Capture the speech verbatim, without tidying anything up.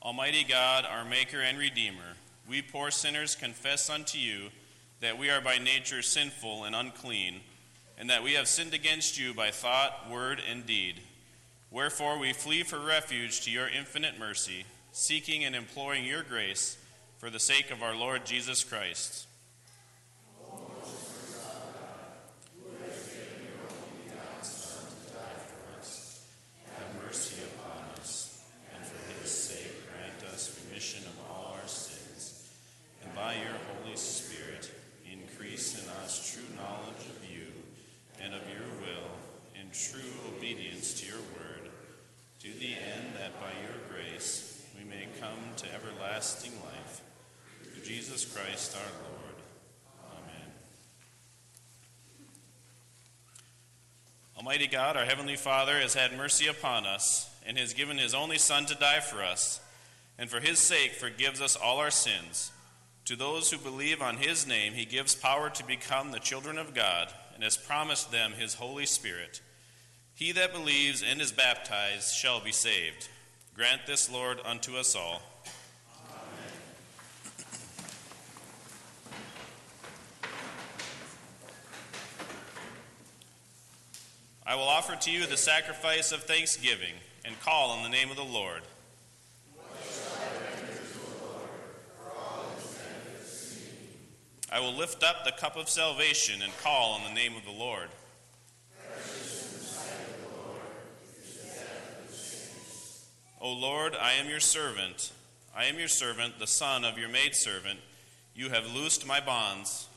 Almighty God, our Maker and Redeemer, we poor sinners confess unto you that we are by nature sinful and unclean, and that we have sinned against you by thought, word, and deed. Wherefore we flee for refuge to your infinite mercy, seeking and imploring your grace for the sake of our Lord Jesus Christ. By your Holy Spirit, increase in us true knowledge of you and of your will and true obedience to your word, to the end that by your grace we may come to everlasting life. Through Jesus Christ our Lord. Amen. Almighty God, our Heavenly Father, has had mercy upon us and has given his only Son to die for us, and for his sake forgives us all our sins. To those who believe on his name, he gives power to become the children of God and has promised them his Holy Spirit. He that believes and is baptized shall be saved. Grant this, Lord, unto us all. Amen. I will offer to you the sacrifice of thanksgiving and call on the name of the Lord. I will lift up the cup of salvation and call on the name of the Lord. O Lord, I am your servant. I am your servant, the son of your maidservant. You have loosed my bonds.